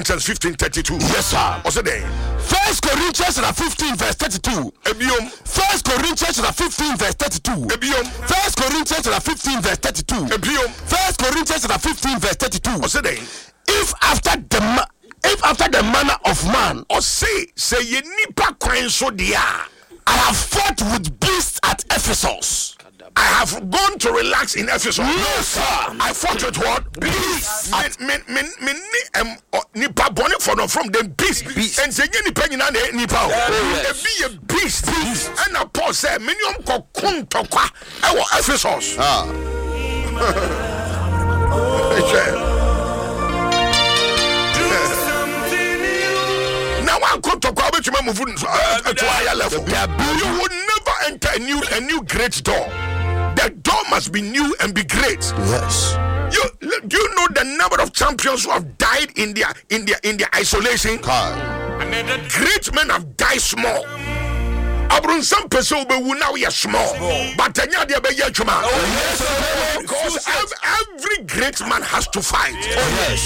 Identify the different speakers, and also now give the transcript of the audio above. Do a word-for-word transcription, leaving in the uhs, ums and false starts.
Speaker 1: Corinthians fifteen thirty-two.
Speaker 2: Yes, sir.
Speaker 1: What's the name?
Speaker 2: First Corinthians fifteen verse thirty-two.
Speaker 1: Ebiom.
Speaker 2: First Corinthians fifteen verse thirty-two.
Speaker 1: Ebiom.
Speaker 2: First Corinthians fifteen verse thirty-two.
Speaker 1: Ebiom.
Speaker 2: First Corinthians fifteen verse thirty-two.
Speaker 1: What's the name?
Speaker 2: If after the ma- if after the manner of man,
Speaker 1: or say say ye nipa kwan so dia,
Speaker 2: I have fought with beasts at Ephesus.
Speaker 1: I have gone to relax in Ephesus.
Speaker 2: No, sir.
Speaker 1: I fought with what? Beasts. Me me me me um nipa born for no from the beast. And say ye nipa nyina na nipa. E be a beast. And a Paul say minium ko kun tokwa e wo Ephesus.
Speaker 2: Ah.
Speaker 1: Now I come to go to my move to higher level. You would never enter a new a new great door. The door must be new and be great.
Speaker 2: Yes.
Speaker 1: You do you know the number of champions who have died in their in their in their isolation?
Speaker 2: God.
Speaker 1: Great men have died small. Abrun some person will now we are small, but Tanya de be yachuma. Because every great man has to fight.
Speaker 2: Oh, yes.